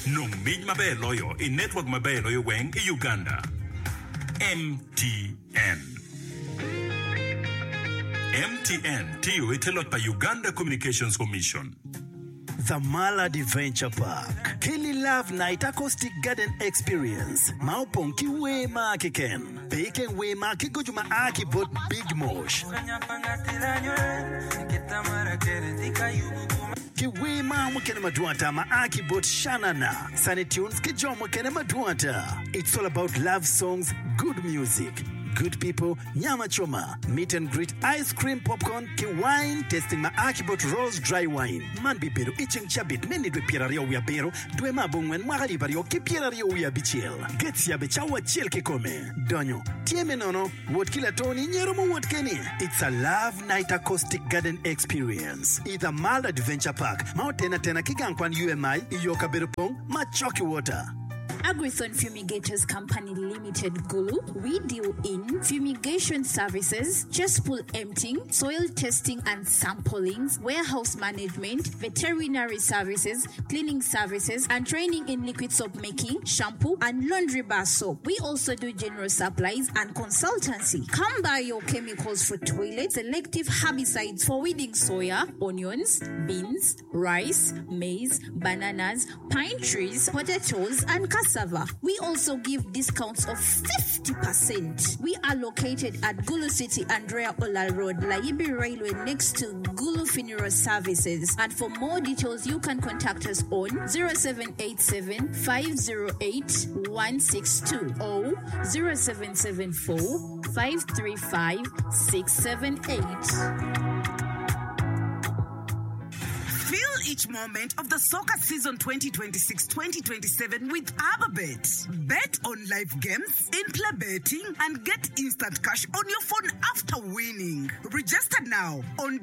Numbij maber loyo in network maber loyo weng in Uganda. MTN. MTN tiyo itelot pa Uganda Communications Commission. The Mala Adventure Park. Kelly Love Night Acoustic Garden Experience. Maupong ki wema kiken. Beken wema ki gojuma aki bot Big Mosh. Ki wema mwakene maduata ma aki bot Shanana. Sunny Tunes ki jo mwakene maduata. It's all about love songs, good music. Good people, nyama choma, meet and greet, ice cream, popcorn, ki wine, tasting ma Akibot Rose dry wine. Man bibero itching chabit, meni dwe pirario wia bero, dwe mabungwen mwagari bario ki pirario wia bichil. Gets ya bechawa chil ki kome. Donyo, tieme nono, wot kila toni, nyerumu wot keni. It's a love night acoustic garden experience. Either Mala Adventure Park, Mautena tena kigankwan UMI, Iyoka Berupong, Machoki Water. Agrithon Fumigators Company Limited Gulu. We deal in fumigation services, cesspool emptying, soil testing and samplings, warehouse management, veterinary services, cleaning services, and training in liquid soap making, shampoo, and laundry bar soap. We also do general supplies and consultancy. Come buy your chemicals for toilets, selective herbicides for weeding soya, onions, beans, rice, maize, bananas, pine trees, potatoes, and cassava. We also give discounts of 50%. We are located at Gulu City, Andrea Olal Road, Laibi Railway, next to Gulu Funeral Services. And for more details, you can contact us on 0787 508 162 or 0774 535 678. Each moment of the soccer season 2026-2027 with Ababet. Bet on live games, in-play betting, and get instant cash on your phone after winning. Register now on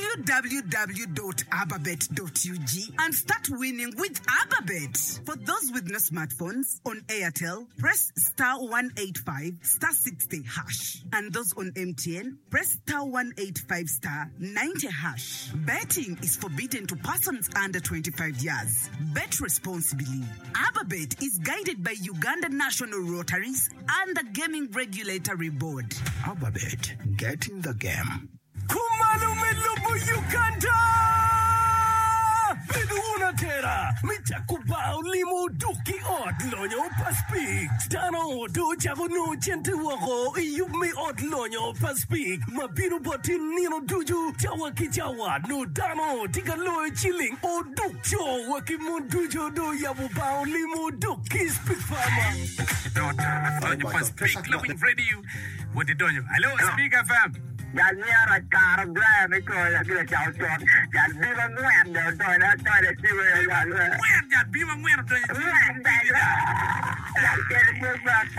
www.ababet.ug and start winning with Ababet. For those with no smartphones, on Airtel, press star 185 star 60 hash. And those on MTN, press star 185 star 90 hash. Betting is forbidden to persons under 25 years. Bet responsibly. Ababet is guided by Uganda National Rotaries and the Gaming Regulatory Board. Ababet, get in the game. Kumalume Lubu Uganda! Biduna Terra, Mitakubao Limu Duki Ot Lonyo Paspik. Stano do Javunu Chentewako, you may Ot Lonyo Paspik. Mabiru Botin Nino Duju, Chawaki Chawa, no Dano, Tigalo Chilling, or Dukcho, Wakimun Dujo do Yabubao Limu Duki Speak Farmer. Lonyo Paspik, loving radio. What did you? Hello, Speak FM. Jangan cara belah mereka yang kita cakap. Jangan bilang muat dah, toilet siapa yang muat. Muat jangan bilang muat tu. Muat dah. Jangan telefon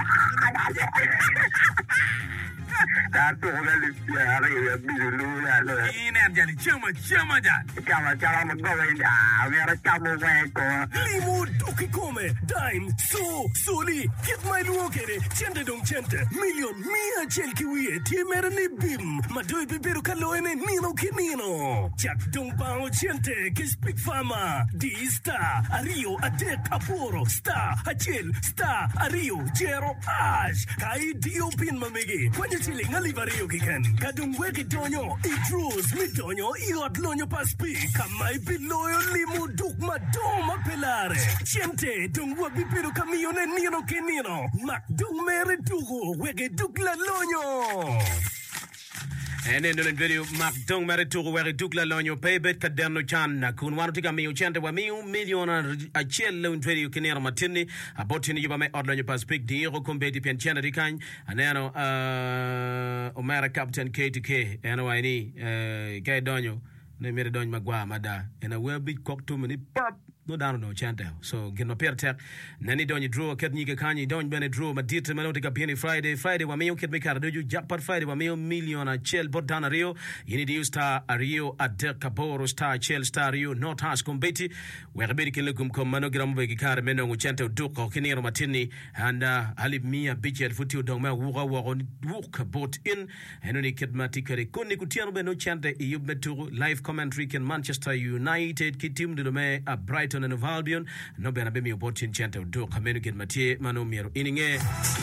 Satu orang hari yang dulu lah. Ini jadi cuma jangan. Cuma menggawai dah. Mereka cuma mereka. Limu duki come, dime, soli, get my luokere, chente dong chente, million, mia chelki wie, timere ni bim, madoi bibero kaloene nino kinino. Jack dong bao chente, kispik fama, di star, ario, adek aporo, star, achel, star, ario, jero, ash, kai dio pin mamigi, kwanya chiling alivario kiken, kadung weki donyo, itrus, mi donyo, iot lonyo paspi, kamai piloyo limu duk madoma pelare, chente, dong wabibero kamione nino kinino, mak dong mere dugo, weke duk la lonyo. And in the video, Mark Dong Maritugo, where it took La Lonyo, Paybet, Caderno Chan, Kun want to take a meal chant, a million, a chill loan radio, Kinera Martini, a botin you may order your paspik, the Ero Combeti Pianchanity kind, and then Omara Captain K2K, NOID, Guy Donyo, they made a Don Magua, Mada, and a well big cock 2 minute pop. No down no chante. So get my pair tech. Nani don't you draw Ketnika Kanye, don't bene draw, but did Melotica Penny Friday, wa meal kit make do you Japan Friday, wa meal million a chill but down a Rio. You need to use star a Rio at Del Caporo star chill star Rio, not has combeti, where a medical lookum come manogram vegicare meno chante duke or Kinero Martini and Alib Mia bitch at Futu Doma walk boat in and only kid maticare Kunikutiano no chante you bet to live commentary can Manchester United, Kitim de Dome, a bright Brighton and Albion no bena be mi botin chante do kamenu get matie mano miero ininge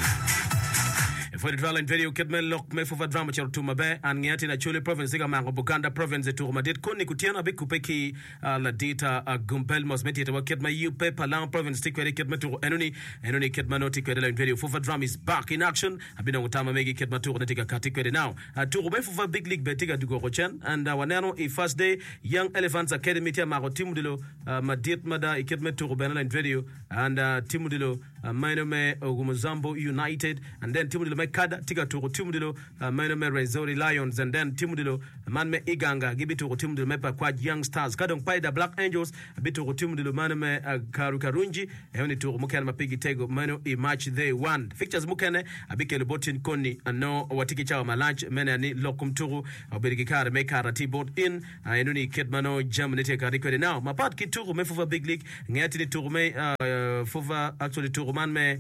for the trial and video kitmen lock me for drama chero tuma be an ngati na chule province diga mango Buganda province to madit koni kutiana be kupeki la data gumpel mos meti to kitma UP Palan province tikwere kitma to enoni kitma no tikwere and video for drama is back in action abina utama megi kitma to netika katikwere now to be for big league betiga dugo rochen and wanano e first day Young Elephants Academy tia mago timudilo madit mada kitma to benala and video and timudilo Mainome Ogumuzambo United and then timudilo Kada tiga to Timudilo, Manome Rezori Lions, and then Timudilo, Manme Iganga, give it to Timudilo Mepa Quad Young Stars, Kadong Pai the Black Angels, a bit to Timudilo Manome Karukarunji, only to Mukanma Pigi Tego, Mano e match they won. Fixtures Mukane, a big botin Koni, and no Watiki Chow Malanch, Menani Lokum Turu, or Berikara, make a T-boat in, and only Ketmano, Germany take a record now. My part Kituru, Mefuva Big League, Natty to me, Fuva actually to Roman.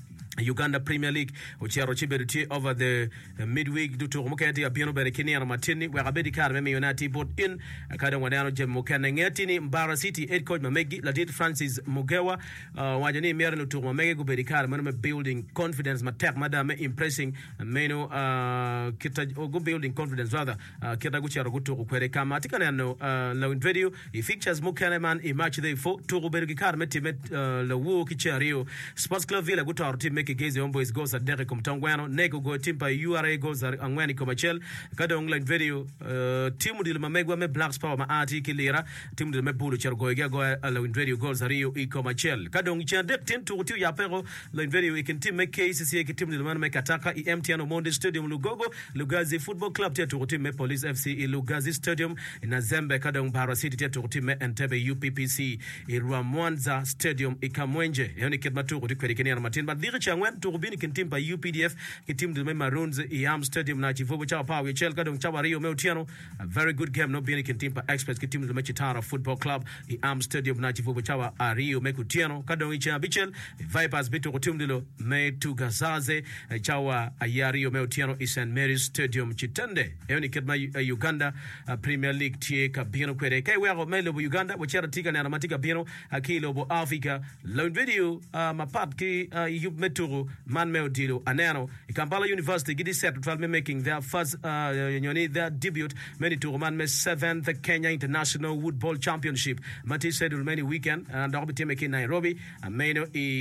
Uganda Premier League uchero chiberuti over the midweek due to mukati abiano berekini na matini where abedi kar meme United board in akada wadano jem mukana ngetini Mbara City head coach Mamegi Ladit Francis Mugewa wajani merno to Mamegi gubedi kar meme building confidence matek madame impressing meno kita go building confidence rather kita guchero gutu kwere kama atikana no la video I features mukana man I match they for to gubedi kar meti la wo kichario Sports Club Villa gutu team Gezi Homeboys goes at Derek Mtongwano, Nego go Timpa URA goes at Angwani Komachel, Kada online video, Timu de Mamegwa me Blacks Power Maati Kilira, Timu de Mebulu Chergoya go allowing video goes at Rio Komachel. Kadong Chandep Tim to Yapero, line video, we can team make cases here, Tim de Man make Ataka, Mtiano Monde Stadium Lugogo, Lugazi Football Club, to team me Police FC, Lugazi Stadium, in Azembe, Kadong Bara City, to team me Entebbe UPPC, Ramwanza Stadium, Ikamwenje, Yoni Ketmatu, Kwenikania Martin, but the went to Rubini Kintim by UPDF, Kitim the Maroons, Iam Stadium, Nachivo, Chapa, Chelka, Chava Rio Meltiano, a very good game, no Bini Kintimpa Express, Kitim the Mechitara Football Club, Iam Stadium, Nachivo, Chava, Rio Mekutiano, Kadonicha Bichel, Vipers Bito Tumdilo, May to Gazaze, Chawa, Ayario Meltiano, is St. Mary's Stadium, Chitende, Eoni Kitma Uganda, Premier League, Tieka, Biano Quere, Kaya Melo Uganda, which are Tika and Amatika Biano, Akilo, Africa, Lone Video, Mapatki, you met Manmeo Dilo Anano, Kampala University, Gidi set to making their first their debut, many to Manme 7th Kenya International Woodball Championship. Mati said many weekend and I'll be teaming in Nairobi, and Meno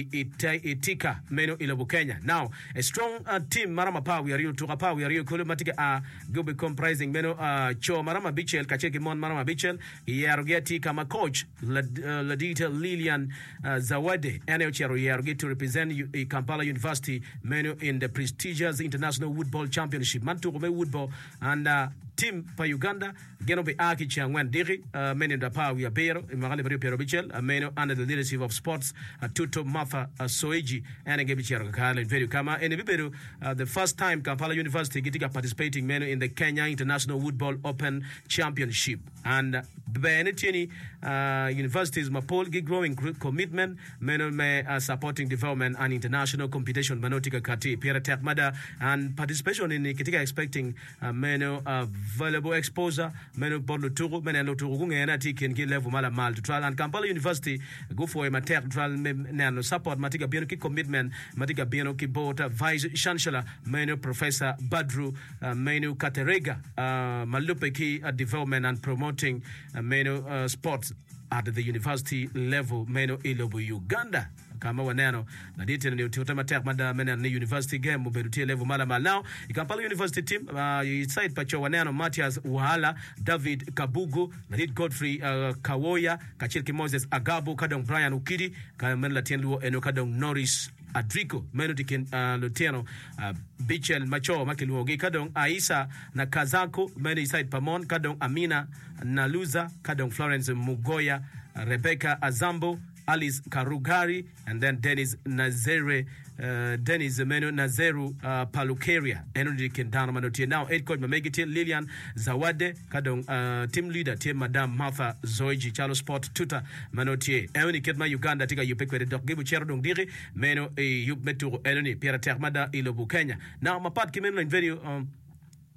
Itika, Meno Ilobu Kenya. Now, a strong team, Marama Power, we are real to Rapa, we are real Kulumatica, go be comprising Meno Cho Marama Bichel, Kacheki Mon Marama Bichel, Yargeti Kama coach, Ladita Lilian Zawade, NHR, Yargeti to represent Kampala University menu in the prestigious International Woodball Championship. Manturume Woodball and team pa Uganda geno be aki changwan diri menu da pa we abero imagale bari pero bichel menu under the leadership of sports Tuto Martha Soeji and ngebichero kala very kama and bibero the first time Kampala University gitika participating menu in the Kenya International Woodball Open Championship and Benetini universities Mapol growing commitment menu me supporting development and international competition manotika kati Pierre Tekmada and participation in kitika expecting menu valuable exposure menu borlo turu menu turu ngena tiken ki level mala mal to trial and Kampala University go for a mater trial nano support matika bieno ki commitment matika bieno ki board vice chancellor menu Professor Badru menu Katerega malupe ki development and promoting menu sports at the university level menu ilobu Uganda kama waneno na dite ni utotama tek mada mena ni university game muberutie level mala now Kampala University team side pacho waneno Matias Wahala David Kabugu Nadit Godfrey Kawoya Kachilki Moses Agabo Kadong Brian Ukidi kama latendo eno Kadong Norris Adrico Menodikin Lutiano Bichel Macho Makiluogi Kadong Aisa na Kazako Meni side Pamon Kadong Amina Naluza Kadong Florence Mugoya Rebecca Azambo Alice Karugari and then Dennis Nazere Dennis Meno Nazeru Palukeria Energy Kendano Manotia now 8 coach Mamegiti Lilian Zawade Kadong team leader team Madam Martha Zoiji Chalo Sport Tuta Manotie Euni Kedma Uganda Tika Yupekwe Dok Gibu Cherdong Diri Meno Yup Metu Eleni Pierre Termada Ilobu Kenya now Mapat Kimeno in video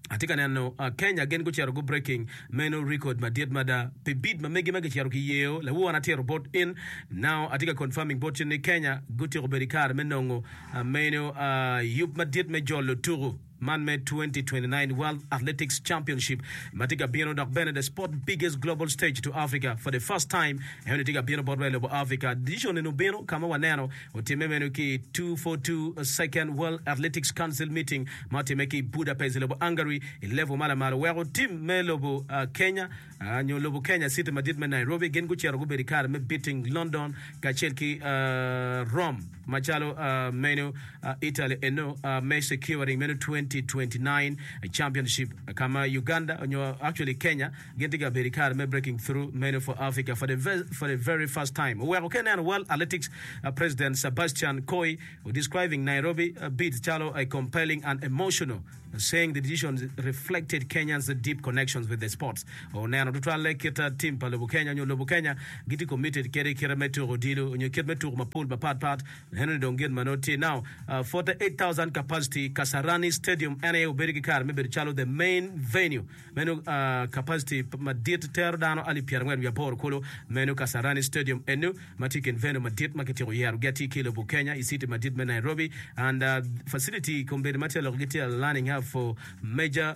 atika nano Kenya gen go chero go breaking meno record madiet mada pe beat mamegi magi chero ki yeo la wana tero bot in now atika confirming bot in Kenya go tero berikar menongo meno yup madiet me jollo turu Man-made 2029 World Athletics Championship. Matika Bieno Dakbene, the sport biggest global stage to Africa for the first time. And Tika Bieno Bodwell of Africa. Dijon in Ubeno, Kamawanano, Otimemenuki 242 second World Athletics Council meeting. Matimeki Budapest, Lobo Hungary, 11 Malamala. Where Team Melobo Kenya, New Lobo Kenya, City Madidman Nairobi, Genguchi Ruberikar, beating London, Kachelki Rome, Machalo Menu, Italy, and no May securing Menu 2029 championship kama Uganda actually Kenya getiga berikar me breaking through menu for Africa for the very first time. Well, Kenyan World Athletics President Sebastian Koi describing Nairobi beat Chalo a compelling and emotional, saying the decision reflected Kenya's deep connections with the sports. Nano tutwale kita team pa Lobo Kenya nyo Lobo Kenya giti committed kere metu rodilo nyo kere metu mapul mapat Henry Dongin Manoti now 48,000 capacity Kasarani Stadium NAO Berikar Mebirchalo the main venue menu capacity Madit Terdano Ali Pierre when we are poor Kolo menu Kasarani Stadium enu Matikin venue Madit Maketiru Yaru Geti Kilo Bukenya Isiti Madit Nairobi and facility Kumberi Material Learning Hub for major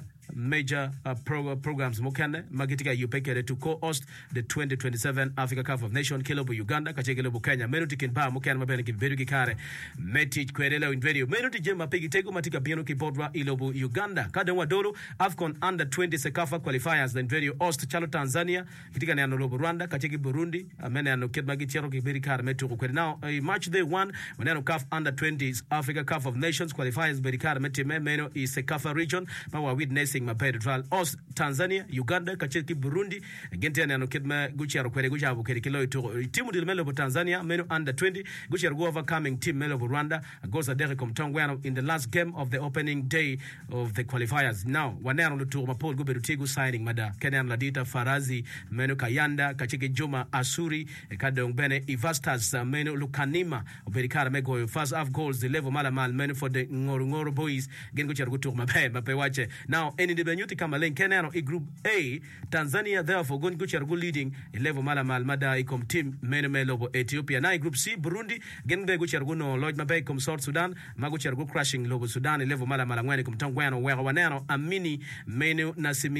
programs Mokande Magitika Upekere to co-host the 2027 Africa Cup of Nations Kilobo Uganda Kachekelo Kenya Menutikin Ba Mokan Mabeliki Beruki Kare Meti Kwerelo in video Menuti Jema Pigi Tego Matika Biano Kipodra Ilobo Uganda Kadenwa Dolo AFCON under 20 Sekafa qualifiers then video host Chalo Tanzania Kitika Nano Lobo Rwanda Kacheki Burundi Menano Kidmagi Chero Berikar Metu now match day 1 Menano CAF under 20s Africa Cup of Nations qualifiers Berikar Metime Meno is Sekafa region Mawa witnessing Mapedral Os Tanzania Uganda Kacheki Burundi Gentiana no Kidma Gucharo Kwere Gujabu Kerikilo Timu di Melo Tanzania Meno under 20 Gucharo overcoming Team Melo Rwanda goes a Derekom Tongwano in the last game of the opening day of the qualifiers. Now Wanano Lutu Mapol Guberutigu signing Mada Kenyan Ladita Farazi Meno Kayanda Kacheki Juma Asuri Kadong Bene Ivastas Meno Lukanima Berikara Mego first half goals the level Malamal Meno for the Ngoro boys Gen Gucharo Gutu Mape Wache. Now any the Benuti Kamalen Kenano in Group A Tanzania therefore going Guchargu leading 11 Malamal Mada Ikom team Menemelobo Ethiopia. Now Group C Burundi Genbe Guchargu no Lloyd Mabe Kom South Sudan Maguchargu crashing Lobo Sudan 11 Malamalangwani Kom Tongwano Wanano Amini Menu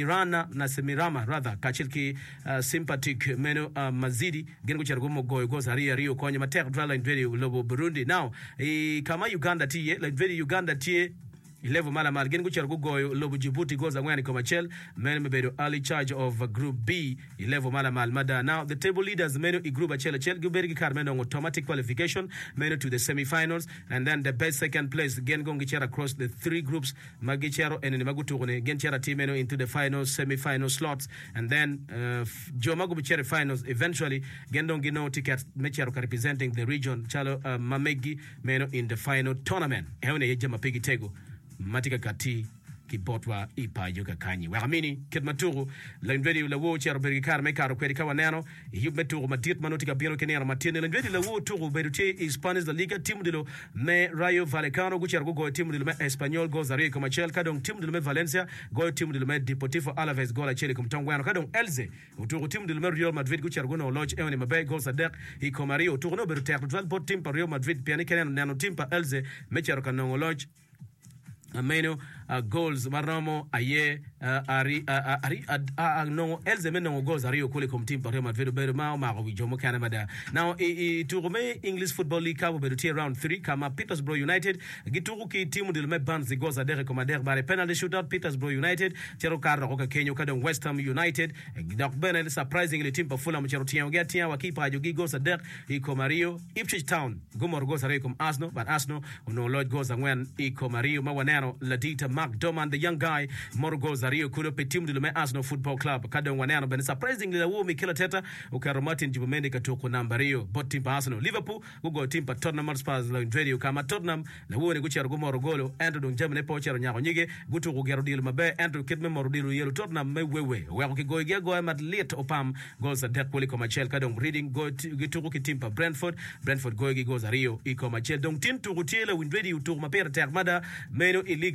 Nasimirama rather Kachilki sympathetic Menu Mazidi Genguchargu Mogoy goes Aria Rio Konya Matek Drala in very Lobo Burundi. Now Kama Uganda Tie like very Uganda Tie 11 Malamal Gen Guchargu Goyo Lobo Djibouti goes Angwani Komachel Men Mebedo early charge of Group B 11 Malamal Mada. Now the table leaders Meno Group Achel Gubergi Carmeno automatic qualification Meno to the semi-finals and then the best second place Gen Gongichera across the three groups Magichero and Maguturune Genchera Timeno into the final semi-final slots and then Jomagu Bichera finals eventually Gendongino tickets Mechero representing the region Chalo Mamegi Meno in the final tournament. Eone Yejama Pigi Tego Matika Kati Kipotwa Ipa Yuka Kanyi. Wakamini Kitmaturu Landredi Lawo Chero Berikar Mekaro Querica Wanano Yubetu Matit Manotica Biano Kenera Martin Landredi Lawo Turu Berute Spanish the Liga Tim de Me Rayo Vallecano Guchargo Tim de Espanyol Gozario Comachel Kadong Tim de Valencia Go Tim de Deportivo Alaves Gola Chile Comtongwano Kadong Elze Uturu Tim de Real Madrid Guchargono Lodge Eone Mabe Gozadek Hicomario Turno Berter 12 Bot Tim Rio Madrid Pianican Nano Timpa Elze Mecharo Canongo Lodge Ameno goals Maramo Aye Ari no Elzemeno goals Ario Kule com team Real Madrid Bermao Mago Jomo Canada. Now to remain English Football League Cup Beruti round 3 Kama Petersburg United Gituruki team de me Bans the goals Adere Commander by penalty shootout Petersburg United Chero Carro Roka Kenya Kadon West Ham United Doc Bennett surprisingly team for Fulham Chero Tiangatia Wakipa Yugi goals Adere Ikomario Ipswich Town Gumor goals Ario com Arsenal but Arsenal no Lord goals and when Ikomario Mawanano Ladita Mark Doman the young guy Moro goals Ario Kudo team de Arsenal Football Club Kadon Wanano but surprisingly the woman Mikel Arteta Ukaro Martin Jibumende Katoko Nambario but team Arsenal Liverpool go team pa Tottenham Hotspur la Radio Kama Tottenham la wone guchero Gumoro golo Andrew Don Germany Pochero Nyako Nyige gutu Gugero Dil Mabe Andrew Kidme Moro Dil Yelo Tottenham Mewewe Wako Go Go Mat late opam goals Adek Poli Comachel Kadon reading go Gituruki team pa Brentford Goigi goes Ario Iko Machel Don team to Gutiela win ready to Mapera Termada Meno Elix Mukana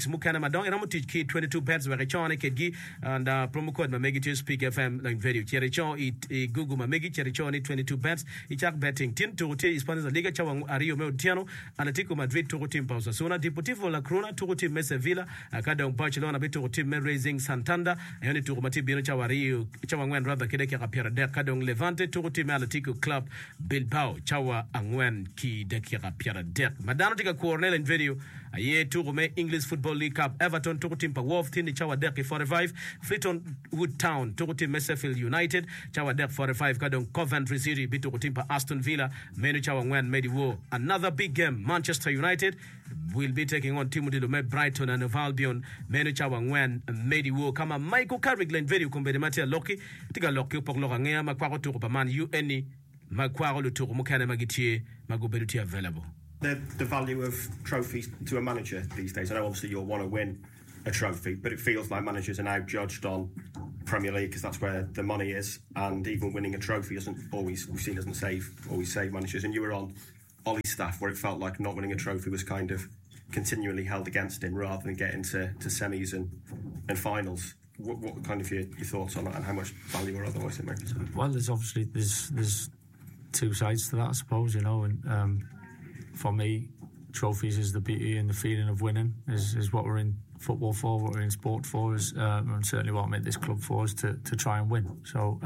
madong ramuti ki 22 bets where chon ke gi and promo code mamegi to speak FM like video chere chon it Google mamegi chere chon 22 bets I chak betting tin to te sponsors liga chawang Ario Meutiano Atletico Madrid to team Osasuna Deportivo La Coruna to team Sevilla akadong Barcelona to team Racing Santander ayoni to mati bino chawario chawangwen rather kideke kapira der kadong Levante to team Atletico Club Bilbao chawa angwen ki deke kapira der madano tika Cornell in video aye to me English Football League Cup Everton to team Wolf tin chawa deke 45 Fleetwood Town to team Sheffield United chawa deke 45 kadong Coventry City bito team Aston Villa menu chawa ngwen mediwo another big game Manchester United will be taking on Timothy Lume Brighton and Albion menu chawa ngwen mediwo kama Michael Carrick len video kumbede matia Loki tika Loki poklo ngea makwako to pa Man U any makwako lu to mukane magitie magoberuti available. The value of trophies to a manager these days. I know obviously you'll want to win a trophy, but it feels like managers are now judged on Premier League because that's where the money is, and even winning a trophy doesn't always save managers. And you were on Ollie's staff where it felt like not winning a trophy was kind of continually held against him rather than getting to semis and finals. What kind of your thoughts on that and how much value or otherwise it makes? Well, there's two sides to that, I suppose, and for me, trophies is the beauty and the feeling of winning is what we're in football for, what we're in sport for, and certainly what I made this club for is to try and win. So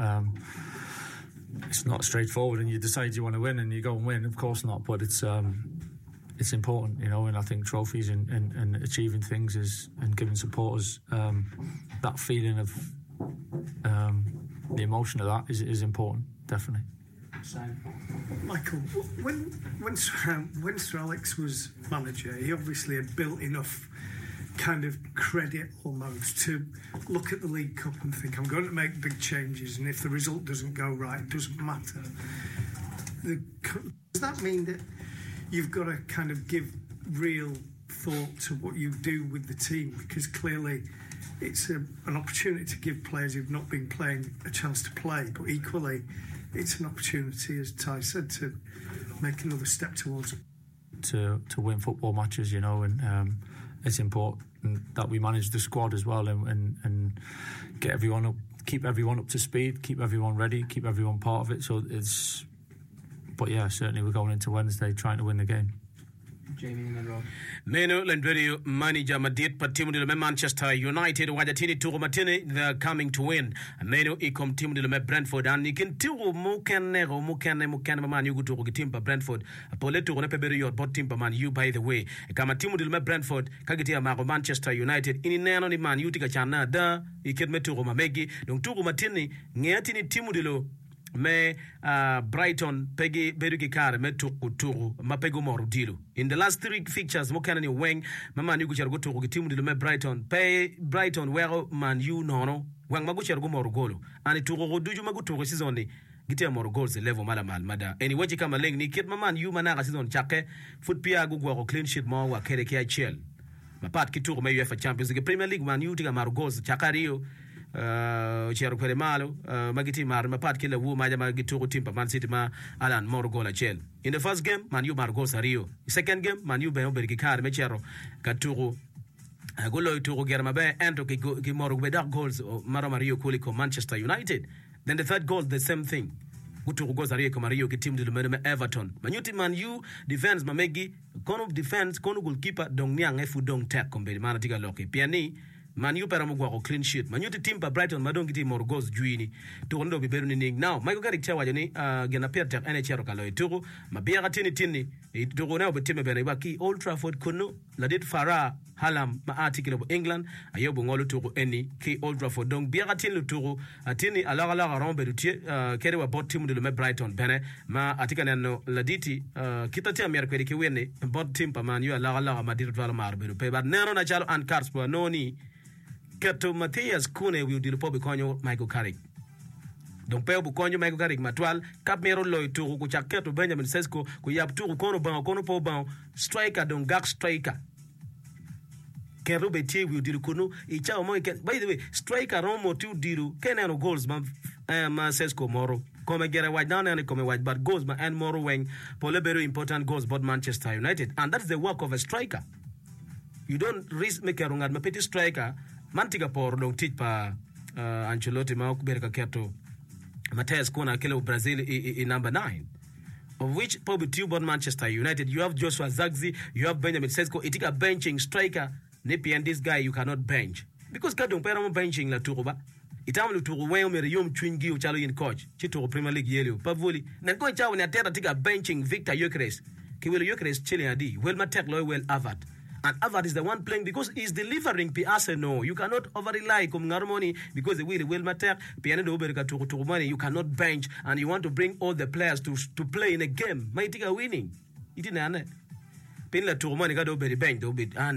it's not straightforward and you decide you want to win and you go and win, of course not, but it's important, and I think trophies and achieving things and giving supporters that feeling of the emotion of that is important, definitely. Michael, when Sir Alex was manager, he obviously had built enough kind of credit almost to look at the League Cup and think, I'm going to make big changes, and if the result doesn't go right, it doesn't matter. Does that mean that you've got to kind of give real thought to what you do with the team? Because clearly it's an opportunity to give players who've not been playing a chance to play, but equally it's an opportunity, as Ty said, to make another step towards it. To win football matches, and it's important that we manage the squad as well and get everyone up, keep everyone up to speed, keep everyone ready, keep everyone part of it. But yeah, certainly we're going into Wednesday trying to win the game. Jamie and then Rob. Menu Lendrio manager Madrid Patimu de Manchester United Wajatini Turo Matini they're coming to win. Menu ikom Timu de Brentford and you can tiro mukane man you go to Timpa Brentford. Apoleto on a peberiod bot Timpa man you by the way. Kama Timu de Brentford Kagitia Mago Manchester United in nano man you tika chana da iket meturo mamegi donc Turo Matini ngeatini Timu de lo me Brighton pegi beruki kare me tukuturu mapego moru dilu. In the last 3 fixtures mokana ni weng mama ni guchar goto timu dilu me Brighton wero man you nono wang maguchar go moru golo ani turo duju maguto season ni gitia moru goals level mala mada anyway kama leng ni kit mama you manaka season chake foot pia go clean sheet mo wa kere kia chel mapat kituru me UEFA Champions League Premier League man you tiga moru goals chakario Chiaro kwere malo magiti mar mapat kila wu maja magituru team Man City ma alan moro gola chel. In the first game Man U mar goals Rio. Second game Man U be oberki kar me chiaro katuru golo ituru germa be ento ki moro be dark goals maro Mario kuliko Manchester United. Then the third goal the same thing. Guturu goals Rio kama Rio ki team de Everton. Man U defense mamegi kono defense kono goalkeeper dong nyang efu dong tek kombe mana tiga loki. Piani Man U para mugwa clean sheet. Man U timpa Brighton madong kiti moro goals juini. To ndo biberu ni ning. Now Michael Carrick chawa jani gena perter NHL kalo ituru mabia tini ituru na obetime bena ibaki Old Trafford kono ladit Farah halam ma article of England ayobu ngolu turu eni ki Old Trafford donc biaga tini turu atini alaga rombe dutie kere wa bot team de me Brighton bene ma atika nano laditi kitati America ki wene bot team pa Man U alaga ma direct vala marberu pe bar nero na chalo an cards po noni Kato Matthias Kune will do the Michael Carrick. Don't pay Bukonyo Michael Carrick Matwal, Cap Mero Loy to Kuchakato Benjamin Sesko, Kuyap to Kono Po Bound, striker, don't gag striker. Kerube T will do Kunu, Icha by the way, striker Romo 2 Diru, Kenano goals, Sesko Moro. Come get a white down and come white, but goals, and Moro Wang, Polebero important goals, but Manchester United. And that's the work of a striker. you don't risk make rungat ma petit striker mantiga por dong tit pa Ancelotti ma ok berka keto Matheus Cunha kilo Brazil in number 9, of which probably two born Manchester United. You have Joshua Zirkzee, you have Benjamin Sesko. It is a benching striker. Nepi and this guy you cannot bench because kadong pera mo benching la turuba. Itamu turu weo mere yom chwingi uchalo in coach. Chito Premier League yellow. Pavuli. Nanko chawo ni atera tika benching Victor Gyökeres. Kiwelo Gyökeres chile adi. Well matek loy well Avard. And Avard is the one playing because he's delivering pi Arsenal. You cannot over-rely kum ngarmoni because the will matter. Piano do berka to money. You cannot bench and you want to bring all the players to play in a game. Maitika winning. It didn't Pinla to money got over the bench. No.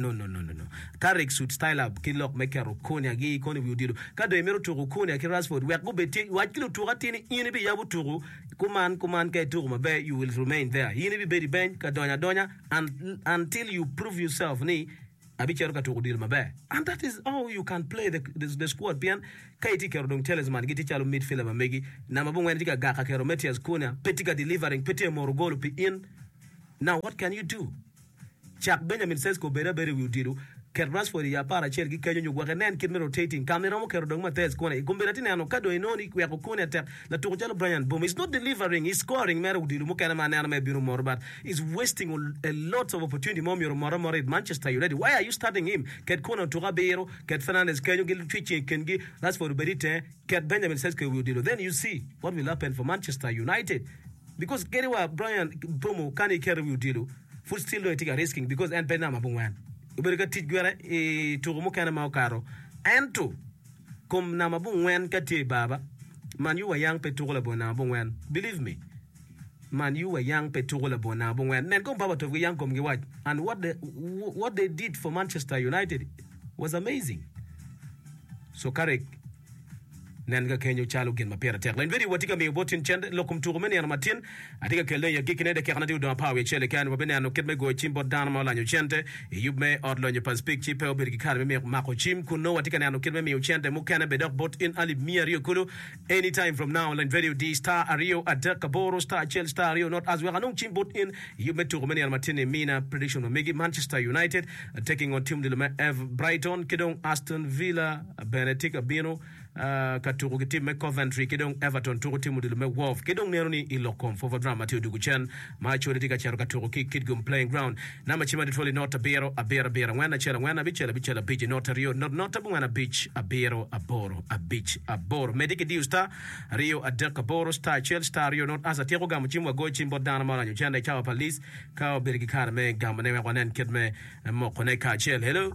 Carrick should style up. Killock Mekaro Konya Gi Koni will do. Kado Emero to Konya Kirasford. We are go beti. What kilo to Ratini in be Yabu Turu. Kuman Kai Turma Bay. You will remain there. Yini be bench Kadonya and until you prove yourself ni Abicharuka to Dilma Bay. And that is how you can play the squad. Pian Kaiti Kerdong Talisman, Gitichalo midfielder Megi, Namabunga Gaka Kerometias Konya, Petika delivering Petia Morogolo in. Now what can you do? Chuck Benjamin Sesko bere will do. Ker Rashford ya para Chelsea kanyo gwaganen kid rotating camera mo Kerdong Matheus Cunha gomberatini ano kado inoni kwa Cunha tek la turjalo Brian Boom is not delivering, he's scoring mera udilu mo kana manana me biru morbat is wasting a lot of opportunity mo moro Manchester United. Why are you starting him? Ket Cunha to Rabero, Ket Fernandes kanyo gil twitching kengi Rashford berite Ket Benjamin Sesko will do. Then you see what will happen for Manchester United because Keriwa Brian Boom kani kere will do. Full still no take a risking because and penama bungwan. Uberga titgwara to mukana maukaro. And to come namabungwan kati baba. Man you a young petula bona bungwan. Believe me. Man you a young petula bona bungwan. Then come baba to young come what. And what they did for Manchester United was amazing. So Carrick Nanga Kenyo Chalo Gen Mapera Tech. And very watika me botin chend locum to many and Martin. I think a Kele Gikin de Canada do power Chele can Wabena Kitme go chimbo down Molan Chente. You may order your perspective cheaper Academy Mako Chim Kuno Watikano Kitme Chente Mukana Bedok bot in Ali Mia Kulu anytime from now and video D Star Ario Adakaboro Star Chel Star Rio not as well. No chim bot in you met to many and Martin Mina prediction of Megi Manchester United taking on Team de Brighton Kidong Aston Villa Benetica Bino Katuru team Coventry Kidong Everton to team with the Wolf Kidong Neroni Ilokom for drama to Duguchen Macho de Katuru Kidgum playing ground Namachima de not a Bero a when a Chela when a beach not a Rio not a Buana beach a Bero a Boro a beach a Boro Medic Star Rio a Boro Star Chel Star Rio not as a Tirogam go chimbo down Moran Chanda Cow Police Cow Bergikar me Gamane one and Kidme and Mokoneka Chel hello.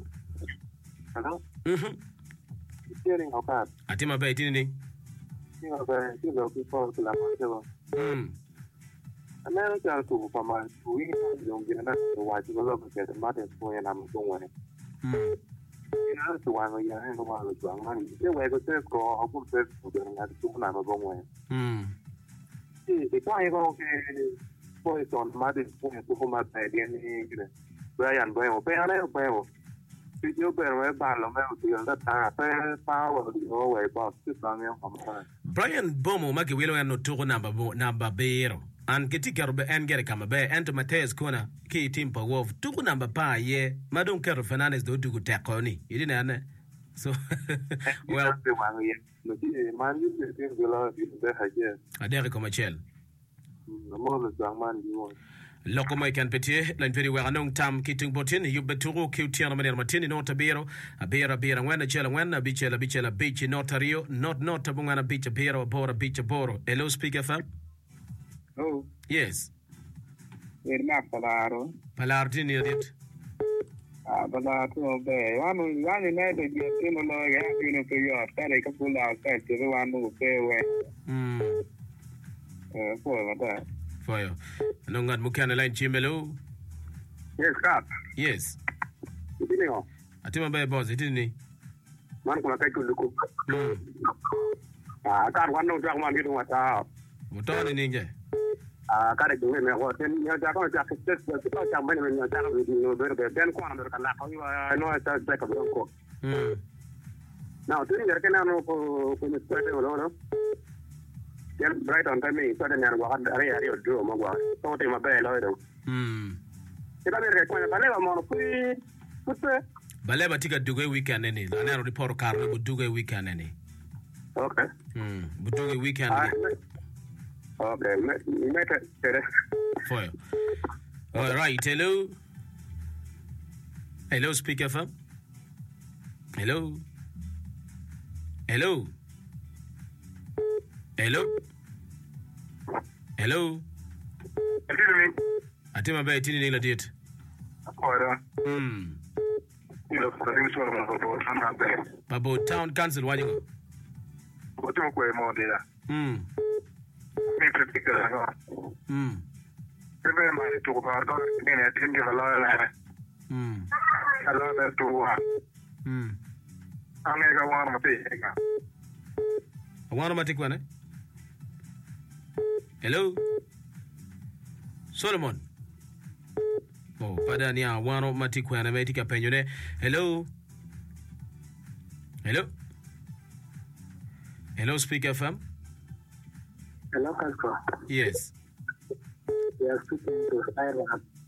Hearing of that. Atima Bay Tini. You know, people to la America to Pama, we don't get enough to watch the local get the Martin for and I'm going. You know, to one way and one with one money. They were going to go, I would say, for them at 2 I'm going. The client voice on Martin for my idea. Brian Boyle, Boyle. Brian Bomo Maki Willow and Notoro number Bero and Getikarobe and Gerikama Bay and to Matheus Cunha key team per wolf 2 number pa ye Madon Caro Fernandes do to Taconi. You didn't know so well I dare come a chill. Locomoy can petier, like very well known Tam Kitting Botin, you beturu, Qtiana Martin, not a Bero, a beer, when a chella, when a beach, not a Rio, not a Bungana beach, a beer, or bora beach, a boro. Hello, speaker, fam? Oh, yes. It's not Palaro. Palardini, it. Balato Bay. One night, you know, you for your study, couple outside, everyone who pay away. For that. For you. Nongat Mukana line Chimelo? Yes, Cap. Yes. Atima Bay boss, it didn't. Man, can I take a look? I can't want no drug man getting what out. What all in India? I can't do it. You're just a minute when you're down with you, then corner can laugh. I know it's a second cook. Now, do you reckon I know for the special? Right on time, suddenly I was a area of Drew, my wife. Thought him a bell, I don't. If I reckon I never want to Baleba tika duge weekend any. Anero report car bu duge weekend any. Okay. Bu duge weekend. Okay. Make it. For you. All right. Hello. Hello, Speaker FM. Hello. Hello. Hello. Hello. Atima ba itini nila diet. Babo Town Council wanyingo. Otu kwe mo dia. Me practical. Ebe ma tu ko ba do ni ne tin ke la la. Ala na tu wa. Ane ga wa ma te ga. Wa ma te kwane? Hello. Solomon. Oh, pada ni awano mati kwane metika penyone. Hello. Hello. Hello, Speaker FM. Hello, Kaspa. Yes. We are speaking to Iron